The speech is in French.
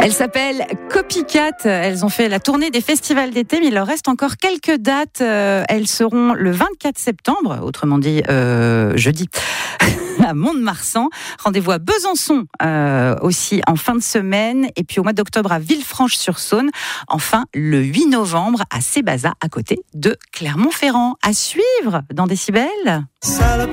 Elles s'appellent Copycat. Elles ont fait la tournée des festivals d'été, mais il leur reste encore quelques dates. Elles seront le 24 septembre, autrement dit jeudi, à Mont-de-Marsan. Rendez-vous à Besançon aussi en fin de semaine. Et puis au mois d'octobre à Villefranche-sur-Saône. Enfin, le 8 novembre à Sébaza, à côté de Clermont-Ferrand. À suivre dans Décibel. Salope